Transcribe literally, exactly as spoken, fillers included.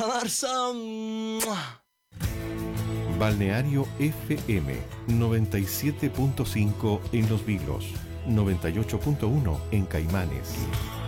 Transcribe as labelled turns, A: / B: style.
A: Barça. ¡Mua!
B: Balneario F M noventa y siete punto cinco en Los Vilos, noventa y ocho punto uno en Caimanes.